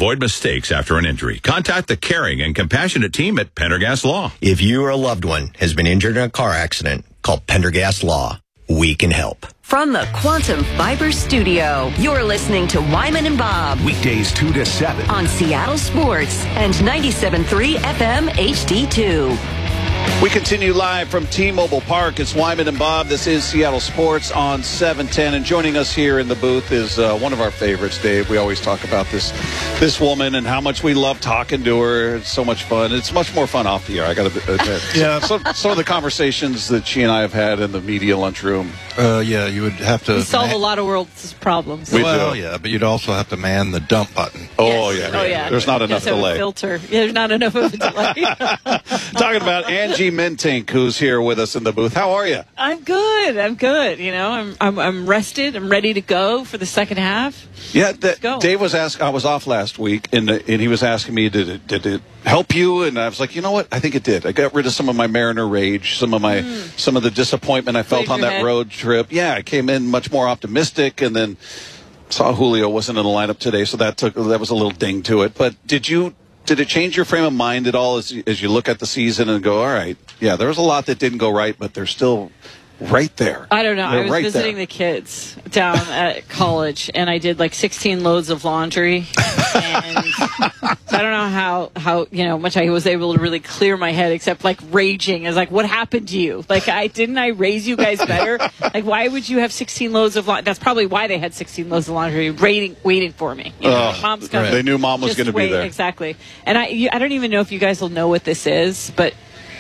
avoid mistakes after an injury. Contact the caring and compassionate team at Pendergast Law. If you or a loved one has been injured in a car accident, call Pendergast Law. We can help. From the Quantum Fiber Studio, you're listening to Wyman and Bob Weekdays 2 to 7 on Seattle Sports and 97.3 FM HD2. We continue live from T-Mobile Park. It's Wyman and Bob. This is Seattle Sports on 710. And joining us here in the booth is one of our favorites, Dave. We always talk about this woman and how much we love talking to her. It's so much fun. It's much more fun off the air, I got to admit. Yeah. Some of the conversations that she and I have had in the media lunchroom. Yeah, you would have to... We solve a lot of world's problems. Well, yeah, but you'd also have to man the dump button. Oh, Yes. yeah. Oh, yeah. There's not enough delay. Filter. Yeah, there's not enough of a delay. Talking about Angie Mentink, who's here with us in the booth. How are you? I'm good. You know, I'm rested. I'm ready to go for the second half. Yeah, go. Dave was asking. I was off last week, and he was asking me, did it help you? And I was like, you know what? I think it did. I got rid of some of my Mariner rage, some of the disappointment I felt on that road trip. Yeah, I came in much more optimistic, and then saw Julio wasn't in the lineup today, so that was a little ding to it. But did it change your frame of mind at all as you look at the season and go, all right, yeah, there was a lot that didn't go right, but they're still right there. I don't know. They're I was right visiting there. the kids down at college, and I did like 16 loads of laundry. And so I don't know how much I was able to really clear my head, except like raging. I was like, what happened to you? Like, didn't I raise you guys better? Like, why would you have 16 loads of laundry? That's probably why they had 16 loads of laundry waiting for me. You know, mom's coming. They knew mom was going to be there. Exactly. And I don't even know if you guys will know what this is, but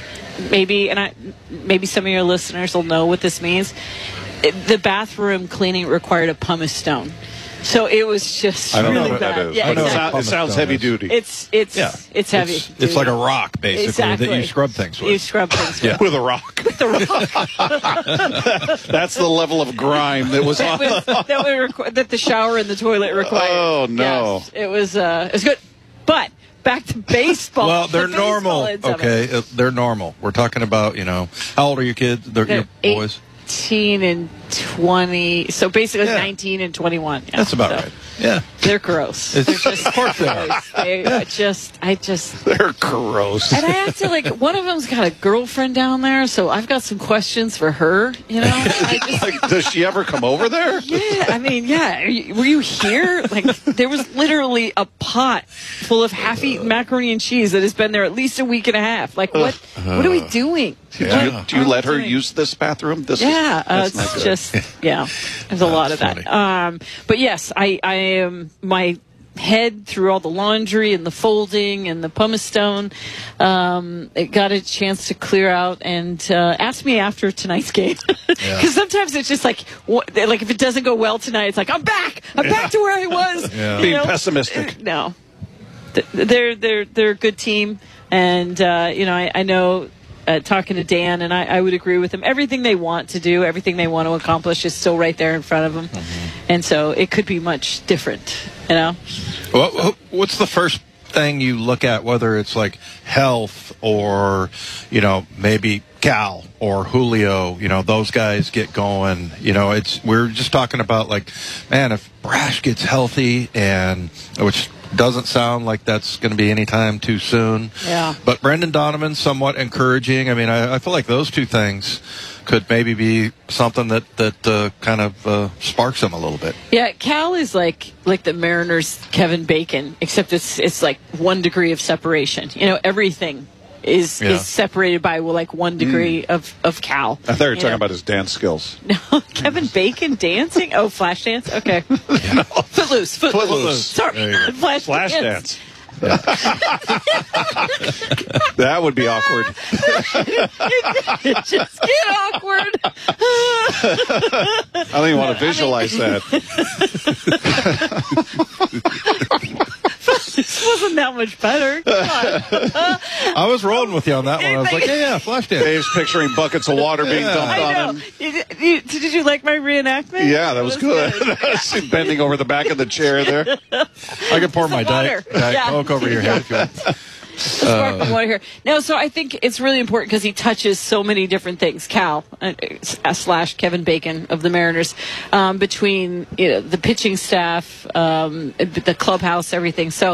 maybe some of your listeners will know what this means. The bathroom cleaning required a pumice stone. So it was just I don't really know what bad. that is. Yeah, exactly. It sounds heavy duty. It's heavy. It's like a rock, basically, Exactly. that you scrub things with. You scrub things with. With a rock. With the rock. That's the level of grime that was on. that the shower and the toilet required. Oh, no. Yes, it was good. But back to baseball. Well, they're The baseball normal. ends of Okay, it. they're normal. We're talking about, how old are your kids? They're your boys? 18 and 20. So basically Yeah. 19 and 21. Yeah. That's about So right. Yeah. They're gross. It's- They're just of course they are. gross. I just. They're gross. And I have to, one of them's got a girlfriend down there, so I've got some questions for her, Does she ever come over there? Yeah, I mean, yeah. Were you here? There was literally a pot full of half-eaten macaroni and cheese that has been there at least a week and a half. What are we doing? Do you let her use this bathroom? Yeah, that's not it's good. just, there's a lot of that. But yes, I am, my head through all the laundry and the folding and the pumice stone, it got a chance to clear out and ask me after tonight's game. Because sometimes it's just if it doesn't go well tonight, it's like, I'm back to where I was. Being pessimistic. No. They're a good team, and I know, talking to Dan, and I would agree with him. Everything they want to do, everything they want to accomplish is still right there in front of them. And so it could be much different, Well, what's the first thing you look at, whether it's like health or, maybe Cal or Julio, those guys get going, we're just talking about if Brash gets healthy, and which doesn't sound like that's going to be anytime too soon. Yeah. But Brendan Donovan's somewhat encouraging. I mean, I feel like those two things could maybe be something that kind of sparks him a little bit. Yeah, Cal is like the Mariners' Kevin Bacon, except it's like 1 degree of separation. Everything is separated by 1 degree of Cal. I thought you were talking about his dance skills. No, Kevin Bacon dancing? Oh, flash dance? Okay. Footloose. Sorry. Flash dance. That would be awkward. It just get awkward. I don't even want to visualize that. This wasn't that much better. Come on. I was rolling with you on that one. I was like, yeah, flash dance. Dave's picturing buckets of water being dumped on him. Did you like my reenactment? Yeah, that was good. Bending over the back of the chair there. I could pour my Diet Coke over your head if you want. Sparkling water here. No, so I think it's really important because he touches so many different things. Cal / Kevin Bacon of the Mariners, between the pitching staff, the clubhouse, everything. So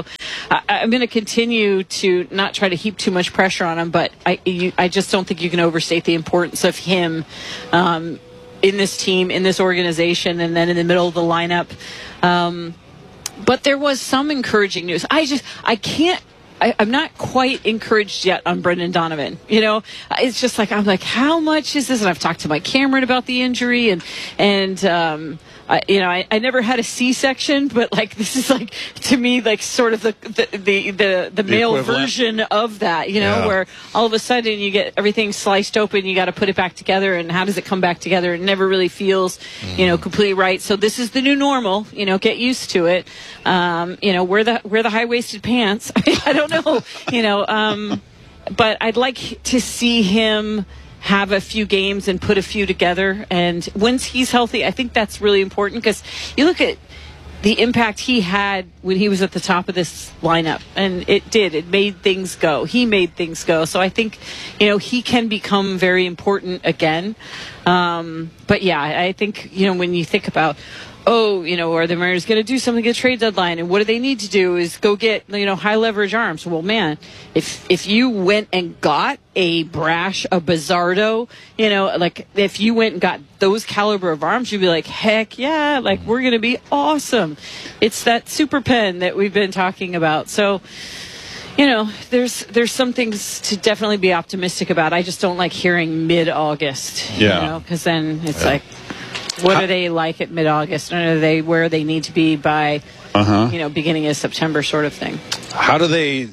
I'm going to continue to not try to heap too much pressure on him, but I just don't think you can overstate the importance of him in this team, in this organization, and then in the middle of the lineup. But there was some encouraging news. I'm not quite encouraged yet on Brendan Donovan. It's just like, I'm like, how much is this? And I've talked to Mike Cameron about the injury, and I never had a C-section, but like this is like, to me, like sort of the male equivalent version of that, where all of a sudden you get everything sliced open, you got to put it back together, and how does it come back together? It never really feels, completely right. So this is the new normal. Get used to it. Wear the high-waisted pants. I don't know. But I'd like to see him have a few games and put a few together. And once he's healthy, I think that's really important, because you look at the impact he had when he was at the top of this lineup, and it made things go. He made things go. So I think, he can become very important again. But yeah, I think, when you think about, are the Mariners going to do something at trade deadline? And what do they need to do is go get, high leverage arms. Well, man, if you went and got a Brash, a Bizzardo, like if you went and got those caliber of arms, you'd be like, heck yeah, like we're going to be awesome. It's that super pen that we've been talking about. So, there's some things to definitely be optimistic about. I just don't like hearing mid-August, because then it's like, what are they like at mid-August? And are they where they need to be by, beginning of September sort of thing? How do they?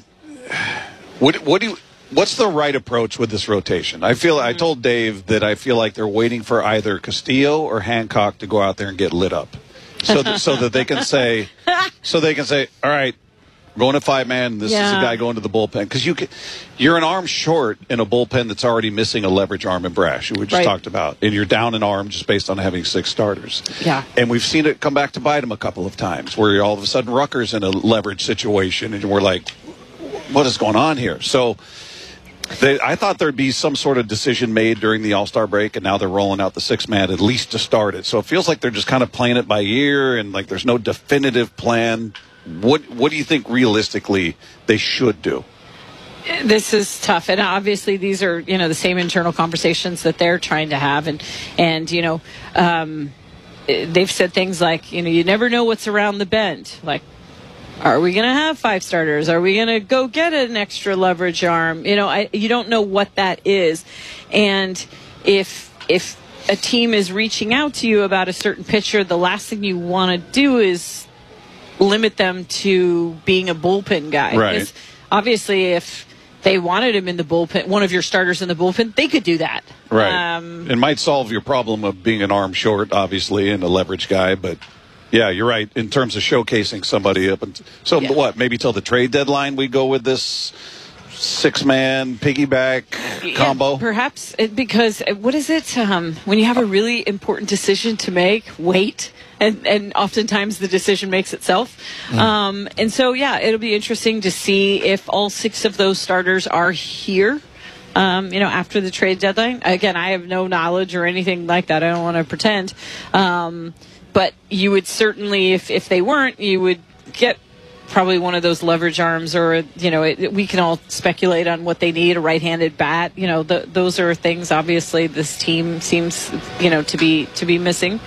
What's the right approach with this rotation? I told Dave that I feel like they're waiting for either Castillo or Hancock to go out there and get lit up, so that they can say, all right, we're going to 5-man. This is a guy going to the bullpen, because you're an arm short in a bullpen that's already missing a leverage arm in Brash, who we just talked about, and you're down an arm just based on having 6 starters. Yeah, and we've seen it come back to bite him a couple of times, where all of a sudden Rucker's in a leverage situation, and we're like, what is going on here? So I thought there'd be some sort of decision made during the All-Star break, and now they're rolling out the 6-man at least to start it. So it feels like they're just kind of playing it by ear, and like there's no definitive plan. What do you think realistically they should do? This is tough, and obviously these are the same internal conversations that they're trying to have, and they've said things like you never know what's around the bend. Like, are we going to have 5 starters? Are we going to go get an extra leverage arm? You don't know what that is, and if a team is reaching out to you about a certain pitcher, the last thing you want to do is limit them to being a bullpen guy. Right. Obviously, if they wanted him in the bullpen, one of your starters in the bullpen, they could do that. Right. It might solve your problem of being an arm short, obviously, and a leverage guy. But, yeah, you're right, in terms of showcasing somebody up. What, maybe till the trade deadline we go with this 6-man piggyback combo? Perhaps, because what is it? When you have a really important decision to make, wait. And oftentimes the decision makes itself. And so, it'll be interesting to see if all 6 of those starters are here, after the trade deadline. Again, I have no knowledge or anything like that. I don't want to pretend. But you would certainly, if they weren't, you would get probably one of those leverage arms, or we can all speculate on what they need, a right-handed bat. Those are things obviously this team seems to be missing.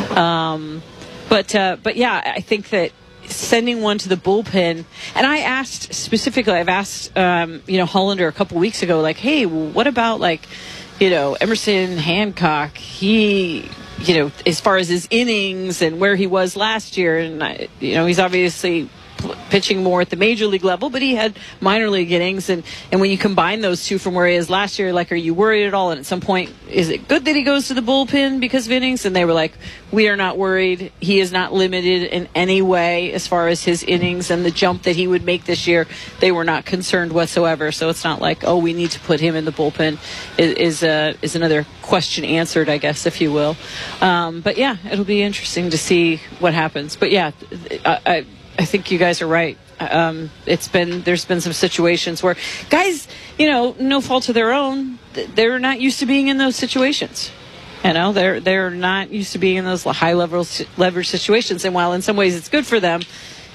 But I think that sending one to the bullpen, and I've asked Hollander a couple weeks ago, like, hey, what about Emerson Hancock? He as far as his innings and where he was last year, and he's obviously pitching more at the major league level, but he had minor league innings, and when you combine those two from where he is last year, like, are you worried at all? And at some point, is it good that he goes to the bullpen because of innings? And they were like, we are not worried. He is not limited in any way as far as his innings and the jump that he would make this year. They were not concerned whatsoever. So it's not like, we need to put him in the bullpen. Is another question answered, I guess, if you will. But yeah, it'll be interesting to see what happens. But yeah, I think you guys are right. There's been some situations where guys, no fault of their own, they're not used to being in those situations. They're not used to being in those high leverage situations. And while in some ways it's good for them,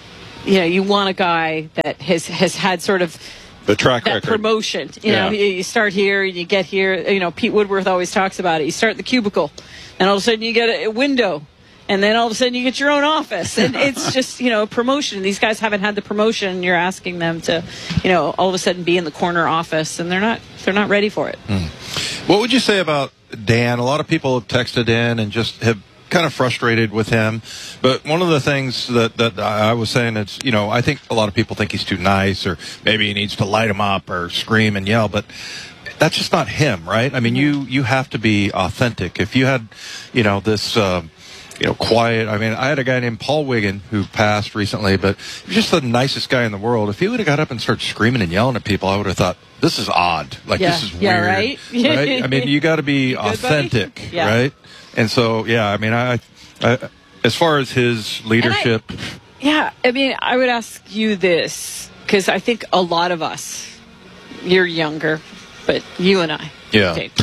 you want a guy that has had sort of the track that record. promotion. You know, you start here and you get here. You know, Pete Woodworth always talks about it. You start in the cubicle, and all of a sudden you get a window, and then all of a sudden you get your own office, and it's just a promotion. These guys haven't had the promotion. You're asking them to, all of a sudden be in the corner office, and they're not ready for it. What would you say about Dan? A lot of people have texted in and just have kind of frustrated with him. But one of the things that I was saying is, I think a lot of people think he's too nice, or maybe he needs to light him up or scream and yell, but that's just not him, right? I mean, you have to be authentic. If you had, this, quiet. I mean, I had a guy named Paul Wiggin who passed recently, but he was just the nicest guy in the world. If he would have got up and started screaming and yelling at people, I would have thought, this is odd. Like, this is weird. Right? Right? I mean, you got to be authentic, right? And so, I mean, I as far as his leadership. I mean, I would ask you this, because I think a lot of us, you're younger, but you and I. Yeah. Okay.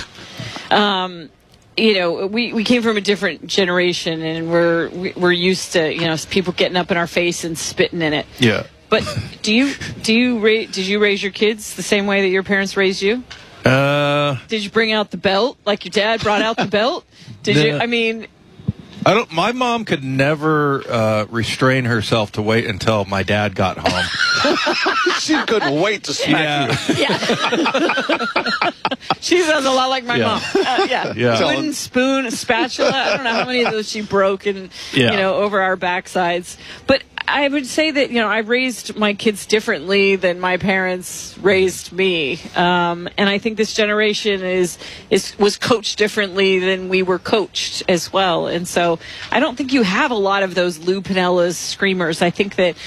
We came from a different generation, and we're used to, people getting up in our face and spitting in it. Yeah. But did you raise your kids the same way that your parents raised you? Did you bring out the belt like your dad brought out the belt? Did you? I mean, my mom could never restrain herself to wait until my dad got home. She couldn't wait to smack you. Yeah. She sounds a lot like my mom. Wooden spoon, spatula. I don't know how many of those she broke and over our backsides. But I would say that I raised my kids differently than my parents raised me, and I think this generation was coached differently than we were coached as well. And so I don't think you have a lot of those Lou Pinella's screamers. I think that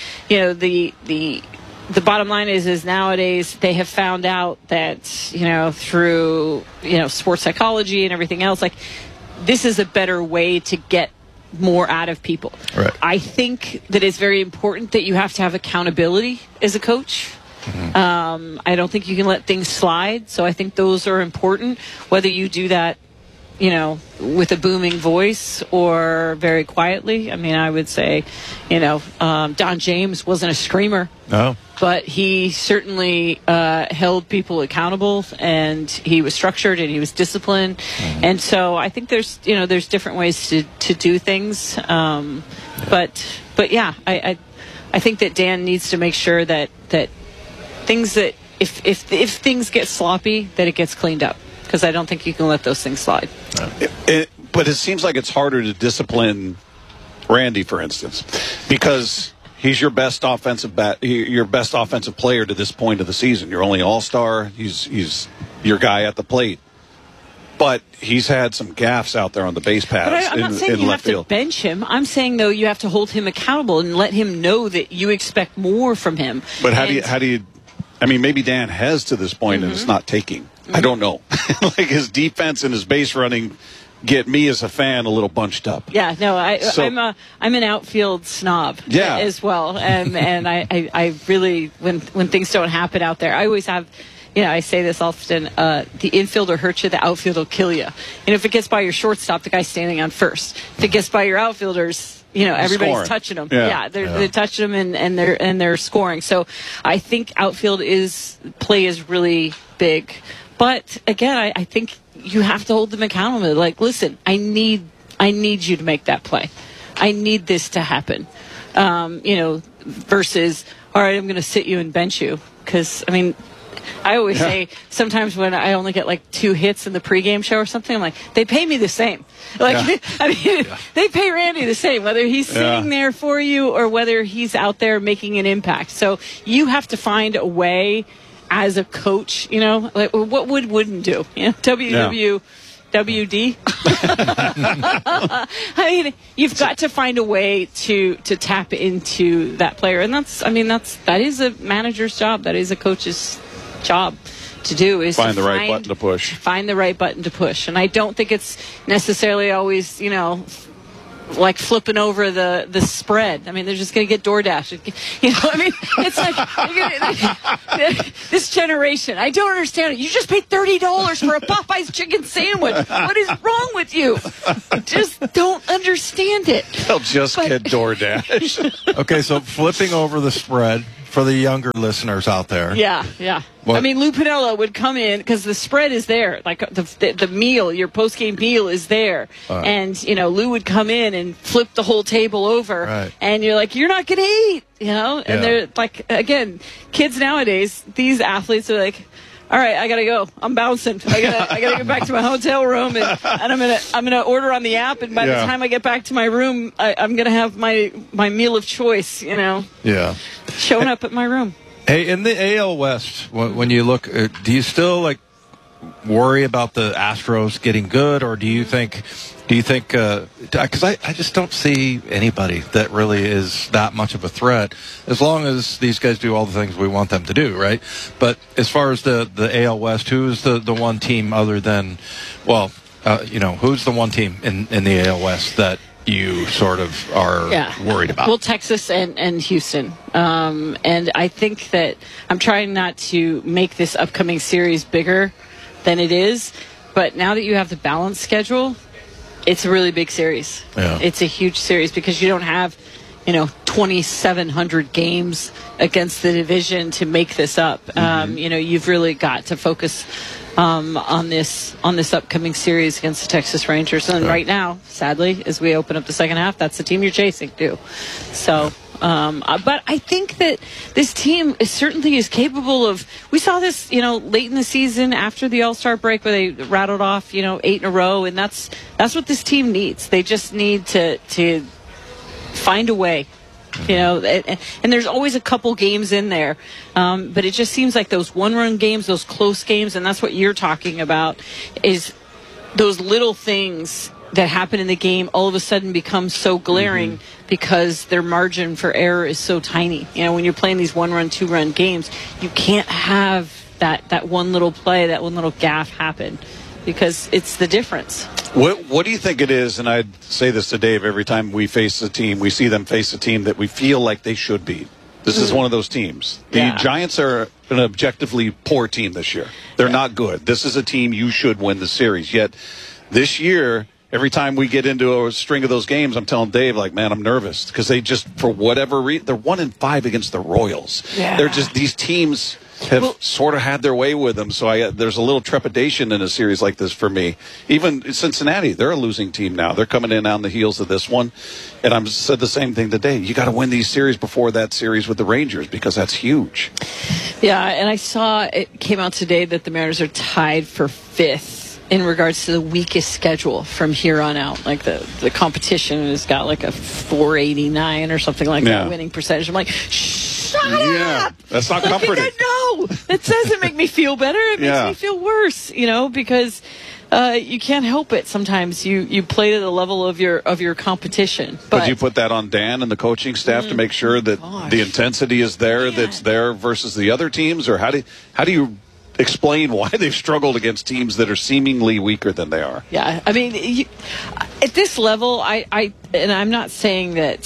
the bottom line is nowadays they have found out that through sports psychology and everything else, like, this is a better way to get more out of people. Right. I think that it's very important that you have to have accountability as a coach. Mm-hmm. I don't think you can let things slide. So I think those are important, whether you do that, with a booming voice or very quietly. I mean, I would say, Don James wasn't a screamer. No. But he certainly held people accountable, and he was structured and he was disciplined. Mm-hmm. And so I think there's different ways to do things. But I think that Dan needs to make sure that things that if things get sloppy, that it gets cleaned up, because I don't think you can let those things slide. But it seems like it's harder to discipline Randy, for instance, because he's your best offensive player to this point of the season. You're only all-star. He's your guy at the plate. But he's had some gaffes out there on the base paths in left field. I'm not saying you have to bench him. I'm saying, though, you have to hold him accountable and let him know that you expect more from him. But how do you? I mean, maybe Dan has to this point, and it's not taking. I don't know. Like, his defense and his base running get me as a fan a little bunched up. Yeah, no, I'm an outfield snob as well, and I really, when things don't happen out there, I always have, I say this often, the infield will hurt you, the outfield will kill you. And if it gets by your shortstop, the guy's standing on first. If it gets by your outfielders, everybody's scoring. touching them. Yeah, they're touching them and they're scoring. So I think outfield play is really big. But again, I think you have to hold them accountable. Like, listen, I need you to make that play. I need this to happen. Versus, all right, I'm going to sit you and bench you. Because, I mean, I always say sometimes when I only get like 2 hits in the pregame show or something, I'm like, they pay me the same. Like, I mean, they pay Randy the same, whether he's sitting there for you or whether he's out there making an impact. So you have to find a way as a coach, like, what would Wooden do? WD. I mean, you've got to find a way to tap into that player, and that is a manager's job. That is a coach's job to do, is find the right button to push. Find the right button to push, and I don't think it's necessarily always like flipping over the spread. I mean, they're just going to get DoorDash. I mean, it's like this generation. I don't understand it. You just paid $30 for a Popeye's chicken sandwich. What is wrong with you? Just don't understand it. They'll just get DoorDash. Okay, so flipping over the spread for the younger listeners out there. Yeah. What? I mean, Lou Piniella would come in because the spread is there. Like the meal, your post-game meal is there. And, Lou would come in and flip the whole table over. Right. And you're like, you're not going to eat, And they're like, again, kids nowadays, these athletes are like, all right, I gotta go. I'm bouncing. I gotta get back to my hotel room, and I'm gonna order on the app. And by the time I get back to my room, I'm gonna have my meal of choice. Yeah. Showing up at my room. Hey, in the AL West, when you look, do you still worry about the Astros getting good, or do you think? Because I just don't see anybody that really is that much of a threat, as long as these guys do all the things we want them to do, right? But as far as the AL West, who's the one team other than, who's the one team in the AL West that you sort of are worried about? Well, Texas and Houston. And I think that I'm trying not to make this upcoming series bigger than it is, but now that you have the balanced schedule, it's a really big series. Yeah. It's a huge series because you don't have, 2,700 games against the division to make this up. You've really got to focus on this upcoming series against the Texas Rangers. And right now, sadly, as we open up the second half, that's the team you're chasing too. So. But I think that this team certainly is capable of. We saw this, late in the season after the All-Star break, where they rattled off, 8 in a row, and that's what this team needs. They just need to find a way, and there's always a couple games in there, but it just seems like those one-run games, those close games, and that's what you're talking about, is those little things that happen in the game all of a sudden become so glaring because their margin for error is so tiny. When you're playing these one-run, two-run games, you can't have that one little play, that one little gaffe happen, because it's the difference. What do you think it is? And I say this to Dave every time we face a team, we see them face a team that we feel like they should beat. This is one of those teams. The Giants are an objectively poor team this year. They're not good. This is a team you should win the series. Yet this year, every time we get into a string of those games, I'm telling Dave, man, I'm nervous because they just, for whatever reason, they're 1-5 against the Royals. Yeah. They're just, these teams have sort of had their way with them. So there's a little trepidation in a series like this for me. Even Cincinnati, they're a losing team now. They're coming in on the heels of this one. And I've said the same thing today. You got to win these series before that series with the Rangers, because that's huge. Yeah, and I saw it came out today that the Mariners are tied for 5th in regards to the weakest schedule from here on out. Like the competition has got like a 489 or something like that winning percentage. I'm like, shut up! That's not comforting. No, it doesn't make me feel better. It makes me feel worse, because you can't help it. Sometimes you play to the level of your competition. But you put that on Dan and the coaching staff to make sure that the intensity is there, that's there versus the other teams? Or how do you explain why they've struggled against teams that are seemingly weaker than they are? Yeah, I mean, at this level, I'm not saying that,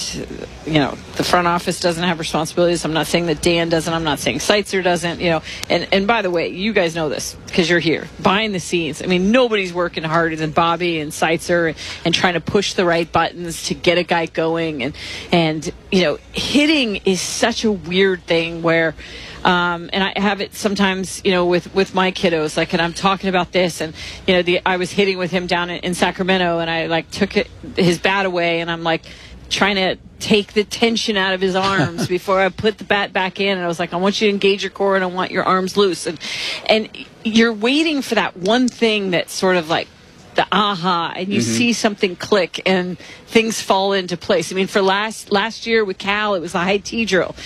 the front office doesn't have responsibilities. I'm not saying that Dan doesn't. I'm not saying Seitzer doesn't, And by the way, you guys know this because you're here. Behind the scenes, I mean, nobody's working harder than Bobby and Seitzer and trying to push the right buttons to get a guy going. And hitting is such a weird thing where, and I have it sometimes, with my kiddos, and I'm talking about this, and, I was hitting with him down in Sacramento, and I, took his bat away, and I'm, trying to take the tension out of his arms before I put the bat back in, and I was like, I want you to engage your core, and I want your arms loose, and you're waiting for that one thing that's sort of the aha, and you see something click and things fall into place. I mean, for last year with Cal, it was the high T drill.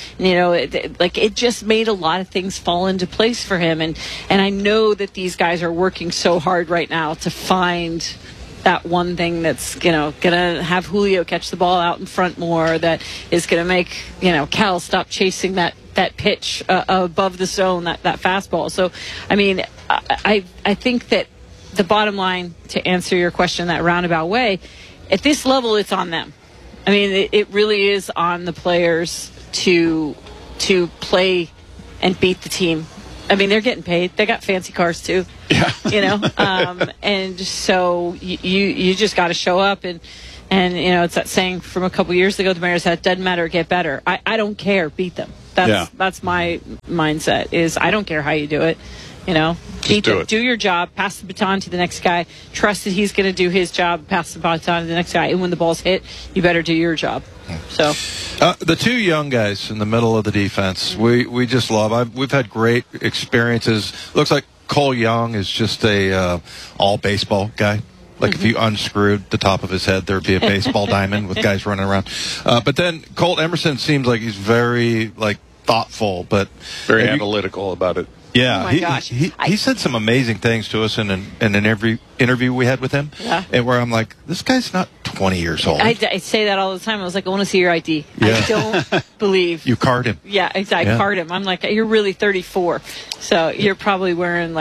It just made a lot of things fall into place for him. And I know that these guys are working so hard right now to find that one thing that's, going to have Julio catch the ball out in front more, that is going to make, Cal stop chasing that pitch above the zone, that fastball. So, I mean, I think that the bottom line, to answer your question that roundabout way, at this level, it's on them. I mean, it really is on the players to play and beat the team. I mean, they're getting paid. They got fancy cars too. Yeah. You know, and so you just got to show up and you know, it's that saying from a couple years ago. The Mariners said, "Doesn't matter, get better." I don't care, beat them. That's my mindset. Is I don't care how you do it. You know, beat them, do your job, pass the baton to the next guy. Trust that he's going to do his job, pass the baton to the next guy. And when the ball's hit, you better do your job. So, the two young guys in the middle of the defense, we just love. We've had great experiences. Looks like Cole Young is just a all baseball guy. Like if you unscrewed the top of his head, there'd be a baseball diamond with guys running around. But then Colt Emerson seems like he's very thoughtful, but very analytical about it. Yeah, oh my gosh. He said some amazing things to us in an interview we had with him, and where I'm like, this guy's not 20 years old. I say that all the time. I was like, I want to see your ID. Yeah. I don't believe. You card him. Yeah, exactly. Card him. I'm like, you're really 34. So you're probably wearing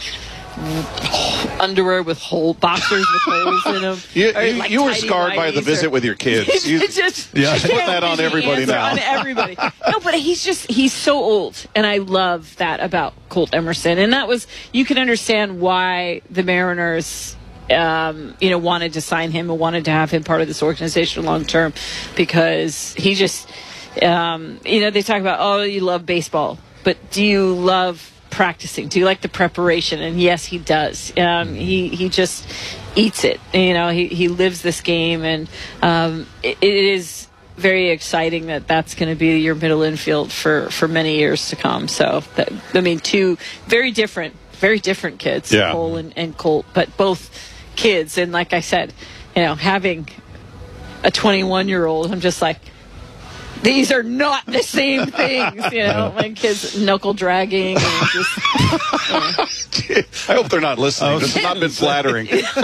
underwear with boxers with holes in them. You were scarred by the visit with your kids. You just put that on everybody now. On everybody. No, but he's so old, and I love that about Colt Emerson. And that was, you can understand why the Mariners wanted to sign him and wanted to have him part of this organization long term, because he just they talk about, oh, you love baseball, but do you love practicing? Do you like the preparation? And yes, he does. He just eats it. You know, he lives this game, and it is very exciting that's going to be your middle infield for many years to come. So two very different kids, Cole and Colt, but both kids. And like I said, having a 21-year-old, I'm just like, these are not the same things, My kids knuckle dragging and just. I hope they're not listening. This has not been flattering.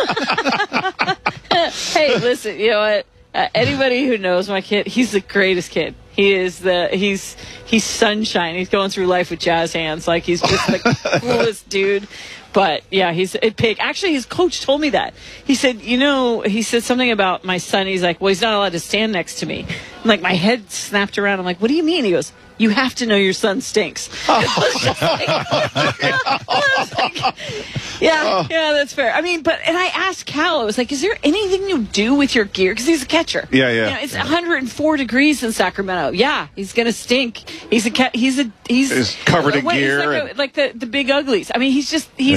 Hey, listen, you know what? Anybody who knows my kid, he's the greatest kid. He is he's sunshine. He's going through life with jazz hands. Like, he's just the coolest dude. But yeah, he's a pig. Actually, his coach told me that. He said, he said something about my son. He's like, well, he's not allowed to stand next to me. I'm like, my head snapped around. I'm like, what do you mean? He goes, you have to know your son stinks. Yeah, that's fair. I mean, and I asked Cal, I was like, is there anything you do with your gear? Because he's a catcher. Yeah. It's 104 degrees in Sacramento. Yeah, he's going to stink. He's covered in gear. Like the big uglies. I mean, he's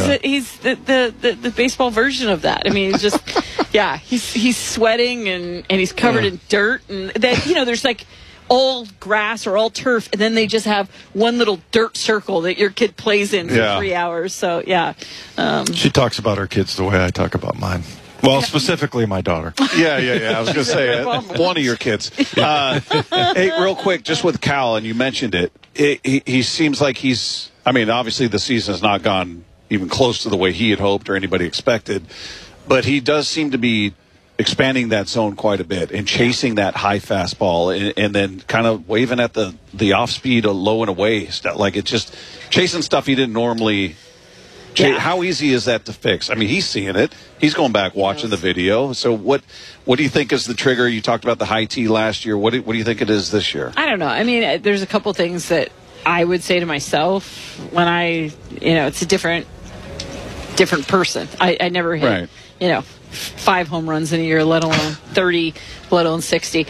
the baseball version of that. I mean, he's just, he's sweating and he's covered in dirt. And then, there's all grass or all turf, and then they just have one little dirt circle that your kid plays in for 3 hours. So, she talks about her kids the way I talk about mine. Well, specifically my daughter. Yeah. I was going to say, one of your kids. Hey, real quick, just with Cal, and you mentioned it, he seems like obviously the season has not gone even close to the way he had hoped or anybody expected, but he does seem to be expanding that zone quite a bit and chasing that high fastball and then kind of waving at the off speed, low and away stuff. Like, it's just chasing stuff he didn't normally chase. How easy is that to fix? I mean, he's seeing it. He's going back watching the video. So what do you think is the trigger? You talked about the high tee last year. What do you think it is this year? I don't know. I mean, there's a couple things that I would say to myself when it's a different person. I never hit, 5 home runs in a year, let alone 30, let alone 60.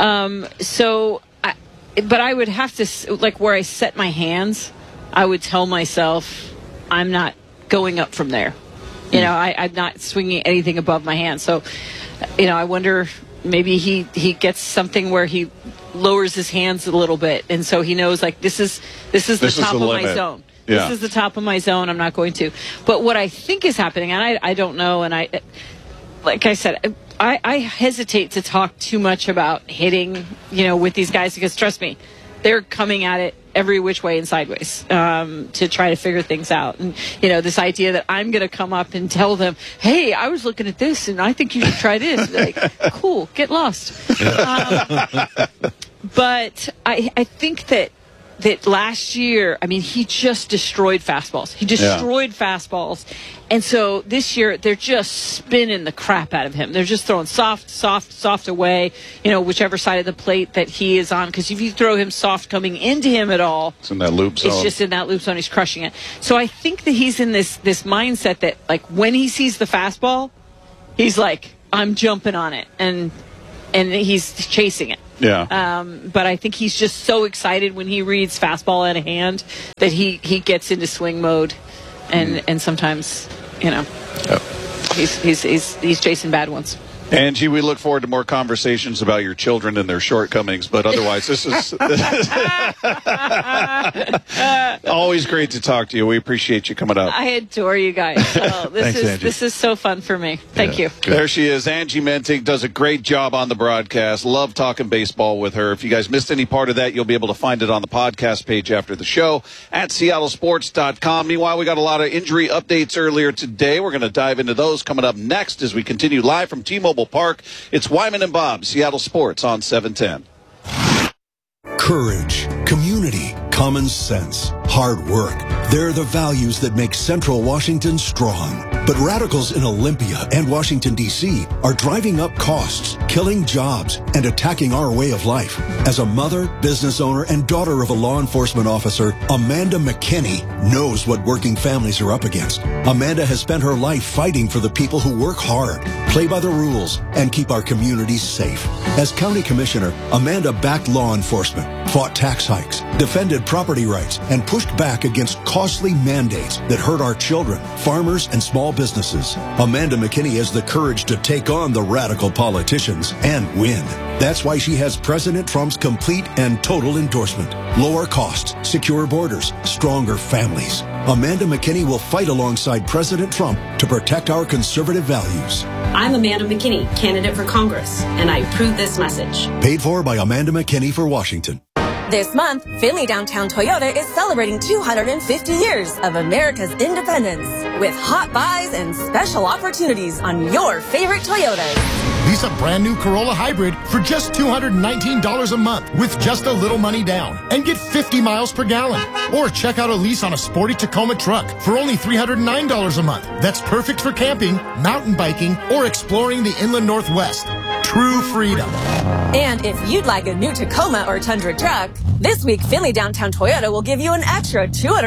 But I would have to, where I set my hands, I would tell myself, I'm not going up from there. I'm not swinging anything above my hand. So, I wonder, maybe he gets something where he lowers his hands a little bit, and so he knows, this is the top of my zone. Yeah. This is the top of my zone. I'm not going to. But what I think is happening, and I don't know, and like I said, I hesitate to talk too much about hitting, with these guys, because trust me, they're coming at it every which way and sideways to try to figure things out. And, this idea that I'm going to come up and tell them, hey, I was looking at this and I think you should try this. Like, cool, get lost. But I think that that last year, I mean, he just destroyed fastballs. He destroyed fastballs. And so this year, they're just spinning the crap out of him. They're just throwing soft away, whichever side of the plate that he is on. Because if you throw him soft coming into him at all, it's in that loop zone. It's just in that loop zone. He's crushing it. So I think that he's in this mindset that, like, when he sees the fastball, he's like, I'm jumping on it. And he's chasing it. Yeah. But I think he's just so excited when he reads fastball out of hand that he gets into swing mode, and sometimes he's chasing bad ones. Angie, we look forward to more conversations about your children and their shortcomings, but otherwise, this is always great to talk to you. We appreciate you coming up. I adore you guys. This is so fun for me. Thank you. Good. There she is. Angie Mentink does a great job on the broadcast. Love talking baseball with her. If you guys missed any part of that, you'll be able to find it on the podcast page after the show at seattlesports.com. Meanwhile, we got a lot of injury updates earlier today. We're going to dive into those coming up next as we continue live from T-Mobile Park. It's Wyman and Bob, Seattle Sports on 710. Courage, community, common sense, hard work. They're the values that make Central Washington strong. But radicals in Olympia and Washington, D.C. are driving up costs, killing jobs, and attacking our way of life. As a mother, business owner, and daughter of a law enforcement officer, Amanda McKinney knows what working families are up against. Amanda has spent her life fighting for the people who work hard, play by the rules, and keep our communities safe. As county commissioner, Amanda backed law enforcement, fought tax hikes, defended property rights, and pushed back against costly mandates that hurt our children, farmers, and small businesses. Amanda McKinney has the courage to take on the radical politicians and win. That's why she has President Trump's complete and total endorsement. Lower costs, secure borders, stronger families. Amanda McKinney will fight alongside President Trump to protect our conservative values. I'm Amanda McKinney, candidate for Congress, and I approve this message. Paid for by Amanda McKinney for Washington. This month, Finley Downtown Toyota is celebrating 250 years of America's independence with hot buys and special opportunities on your favorite Toyotas. Lease a brand new Corolla Hybrid for just $219 a month with just a little money down and get 50 miles per gallon. Or check out a lease on a sporty Tacoma truck for only $309 a month. That's perfect for camping, mountain biking, or exploring the inland Northwest. True freedom. And if you'd like a new Tacoma or Tundra truck, this week Finley Downtown Toyota will give you an extra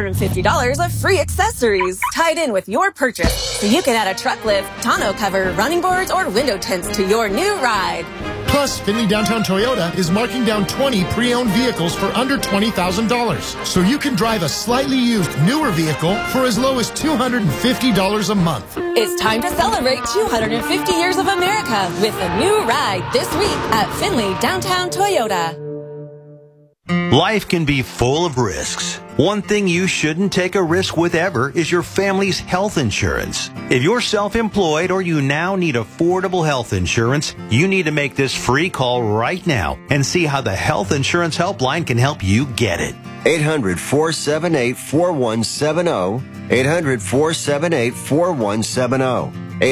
$250 of free accessories tied in with your purchase, so you can add a truck lift, tonneau cover, running boards, or window tints to your new ride. Plus, Finley Downtown Toyota is marking down 20 pre-owned vehicles for under $20,000, so you can drive a slightly used newer vehicle for as low as $250 a month. It's time to celebrate 250 years of America with a new ride this week at Finley Downtown Toyota. Life can be full of risks. One thing you shouldn't take a risk with ever is your family's health insurance. If you're self-employed or you now need affordable health insurance, you need to make this free call right now and see how the Health Insurance Helpline can help you get it. 800-478-4170. 800-478-4170.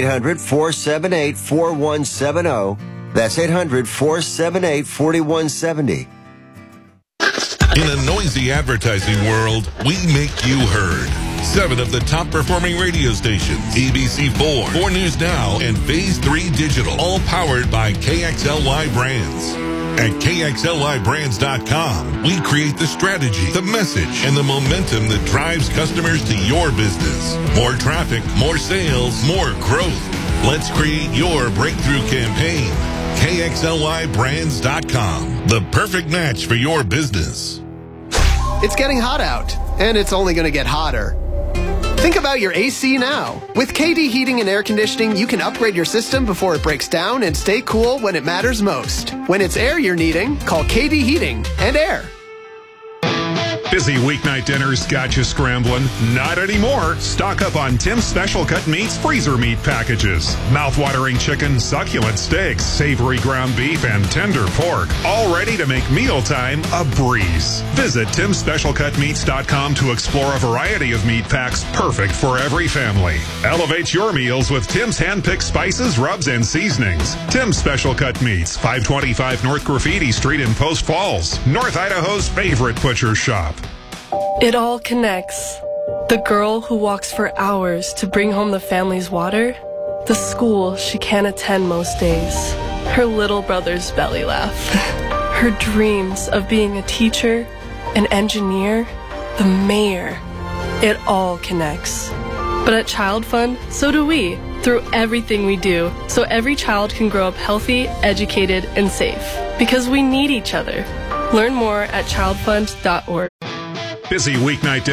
800-478-4170. That's 800-478-4170. In a noisy advertising world, we make you heard. 7 of the top performing radio stations, ABC4, 4 News Now, and Phase 3 Digital, all powered by KXLY Brands. At KXLYBrands.com, we create the strategy, the message, and the momentum that drives customers to your business. More traffic, more sales, more growth. Let's create your breakthrough campaign. KXLYBrands.com, the perfect match for your business. It's getting hot out, and it's only going to get hotter. Think about your AC now. With KD Heating and Air Conditioning, you can upgrade your system before it breaks down and stay cool when it matters most. When it's air you're needing, call KD Heating and Air. Busy weeknight dinners got you scrambling? Not anymore. Stock up on Tim's Special Cut Meats freezer meat packages. Mouth-watering chicken, succulent steaks, savory ground beef, and tender pork. All ready to make mealtime a breeze. Visit TimSpecialCutMeats.com to explore a variety of meat packs perfect for every family. Elevate your meals with Tim's hand-picked spices, rubs, and seasonings. Tim's Special Cut Meats, 525 North Graffiti Street in Post Falls, North Idaho's favorite butcher shop. It all connects. The girl who walks for hours to bring home the family's water, the school she can't attend most days, her little brother's belly laugh, her dreams of being a teacher, an engineer, the mayor. It all connects. But at Child Fund, so do we, through everything we do, so every child can grow up healthy, educated, and safe. Because we need each other. Learn more at childfund.org. Busy weeknight